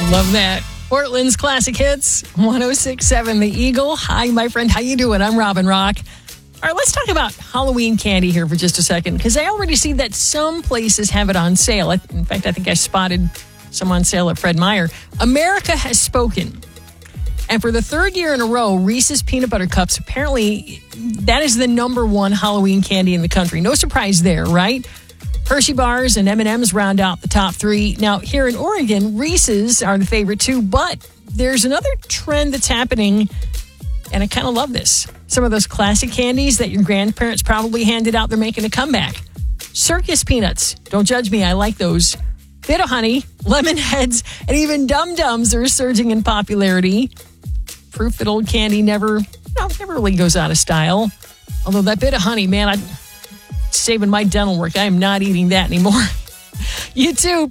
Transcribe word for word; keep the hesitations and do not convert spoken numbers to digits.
Love that. Portland's Classic Hits, one oh six point seven The Eagle. Hi, my friend. How you doing? I'm Robin Rock. All right, let's talk about Halloween candy here for just a second, because I already see that some places have it on sale. In fact, I think I spotted some on sale at Fred Meyer. America has spoken. And for the third year in a row, Reese's Peanut Butter Cups, apparently that is the number one Halloween candy in the country. No surprise there, right? Hershey bars and M and M's round out the top three. Now, here in Oregon, Reese's are the favorite too, but there's another trend that's happening, and I kind of love this. Some of those classic candies that your grandparents probably handed out, they're making a comeback. Circus peanuts. Don't judge me, I like those. Bit of honey, lemon heads, and even Dum Dums are surging in popularity. Proof that old candy never, no, never really goes out of style. Although that bit of honey, man, I'm saving my dental work. I am not eating that anymore. You too.